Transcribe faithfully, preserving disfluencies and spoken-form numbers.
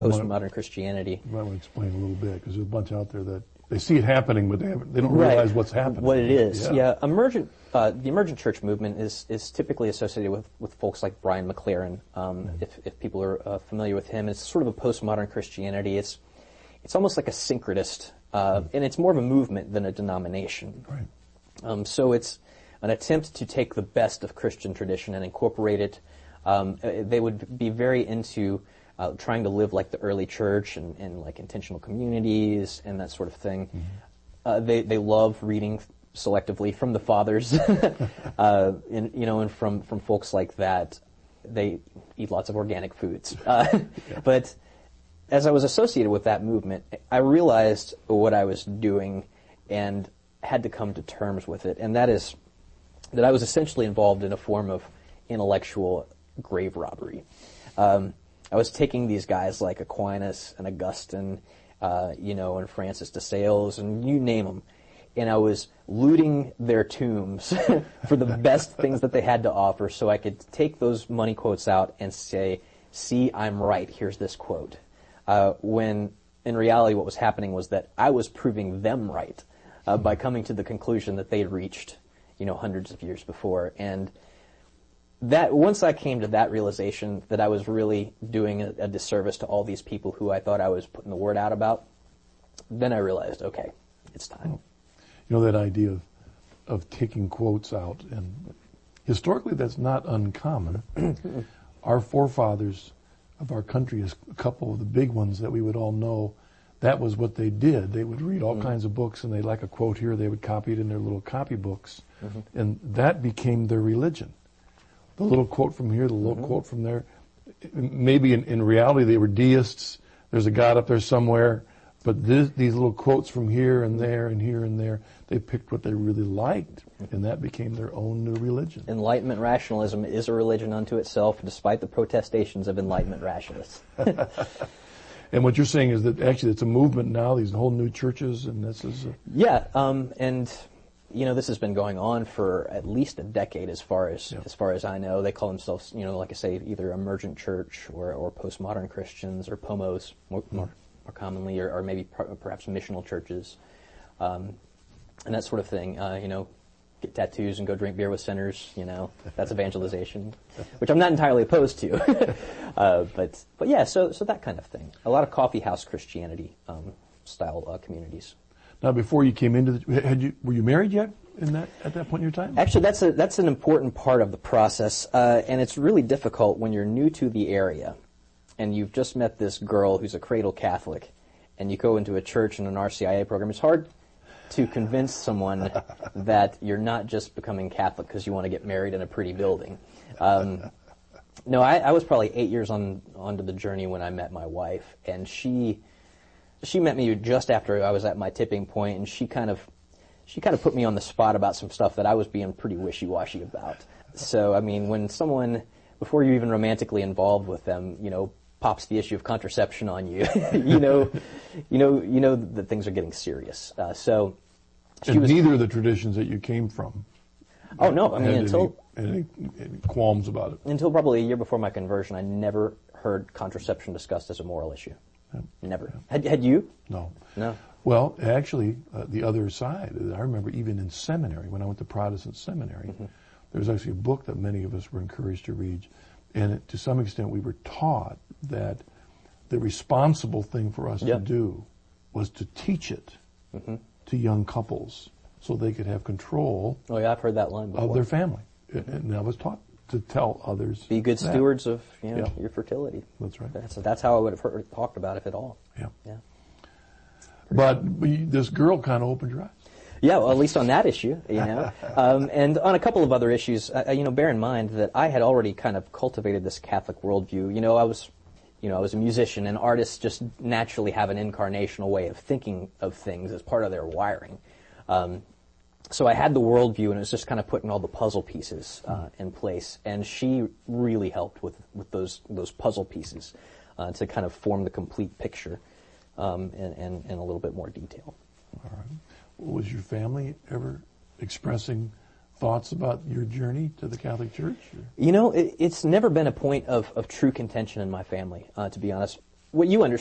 postmodern Christianity. You might want to explain a little bit, because there's a bunch out there that they see it happening, but they, haven't, they don't right. realize what's happening. What it is, yeah. yeah. Emergent, uh, the emergent church movement is is typically associated with, with folks like Brian McLaren. Um, mm-hmm. If if people are uh, familiar with him, it's sort of a postmodern Christianity. It's it's almost like a syncretist, uh, mm-hmm. and it's more of a movement than a denomination. Right. Um, so it's an attempt to take the best of Christian tradition and incorporate it. Um, they would be very into uh, trying to live like the early church and, and like intentional communities and that sort of thing. Mm-hmm. Uh, they they love reading selectively from the fathers, uh, and you know, and from from folks like that. They eat lots of organic foods. Uh, yeah. But as I was associated with that movement, I realized what I was doing and had to come to terms with it, and that is that I was essentially involved in a form of intellectual grave robbery. Um, I was taking these guys like Aquinas and Augustine, uh, you know, and Francis de Sales, and you name them, and I was looting their tombs for the best things that they had to offer, so I could take those money quotes out and say, "See, I'm right. Here's this quote." Uh, when in reality, what was happening was that I was proving them right uh, by coming to the conclusion that they had reached, you know, hundreds of years before, and that once I came to that realization that I was really doing a, a disservice to all these people who I thought I was putting the word out about, then I realized, okay, it's time. You know, that idea of, of taking quotes out, and historically that's not uncommon. Our forefathers of our country, is a couple of the big ones that we would all know, that was what they did. They would read all mm-hmm. kinds of books, and they'd like a quote here, they would copy it in their little copybooks, mm-hmm. and that became their religion. The little quote from here, the little mm-hmm. quote from there. Maybe in, in reality they were deists. There's a God up there somewhere. But this, these little quotes from here and there and here and there, they picked what they really liked, and that became their own new religion. Enlightenment rationalism is a religion unto itself, despite the protestations of Enlightenment rationalists. And what you're saying is that actually it's a movement now, these whole new churches, and this is... A... Yeah, um, and... You know, this has been going on for at least a decade, as far as yeah. as far as I know. They call themselves, you know, like I say, either emergent church or, or postmodern Christians or P O M Os more, more, more commonly, or, or maybe per, perhaps missional churches, um, and that sort of thing. Uh, you know, get tattoos and go drink beer with sinners. You know, that's evangelization, which I'm not entirely opposed to. uh, but but yeah, so so that kind of thing. A lot of coffee house Christianity um, style uh, communities. Now, before you came into the, had you were you married yet in that at that point in your time? Actually, that's a that's an important part of the process, uh, and it's really difficult when you're new to the area, and you've just met this girl who's a cradle Catholic, and you go into a church and an R C I A program. It's hard to convince someone that you're not just becoming Catholic because you want to get married in a pretty building. Um, no, I, I was probably eight years on onto the journey when I met my wife, and she. She met me just after I was at my tipping point, and she kind of, she kind of put me on the spot about some stuff that I was being pretty wishy-washy about. So, I mean, when someone, before you're even romantically involved with them, you know, pops the issue of contraception on you, you know, you know, you know that things are getting serious. Uh, so, she and was, neither of the traditions that you came from. Oh no, I mean until any, any qualms about it. Until probably a year before my conversion, I never heard contraception discussed as a moral issue. Never. Yeah. Had, had you? No. No. Well, actually, uh, the other side, I remember even in seminary, when I went to Protestant seminary, mm-hmm. there was actually a book that many of us were encouraged to read. And it, to some extent, we were taught that the responsible thing for us yep. to do was to teach it mm-hmm. to young couples so they could have control oh, yeah, I've heard that line before. Of their family. Mm-hmm. And I was taught to tell others. Be good that. stewards of you know, yeah. your fertility. That's right. That's, that's how I would have heard, talked about it, if at all. Yeah. Yeah. But we, this girl kind of opened your eyes. Yeah, well, at least on that issue, you know. um, and on a couple of other issues, uh, you know, bear in mind that I had already kind of cultivated this Catholic worldview. You know, I was, you know, I was a musician, and artists just naturally have an incarnational way of thinking of things as part of their wiring. Um, So I had the worldview, and it was just kind of putting all the puzzle pieces uh, in place. And she really helped with, with those those puzzle pieces uh, to kind of form the complete picture um, in, in, in a little bit more detail. All right. Was your family ever expressing thoughts about your journey to the Catholic Church? Or? You know, it, it's never been a point of, of true contention in my family, uh, to be honest. what you understand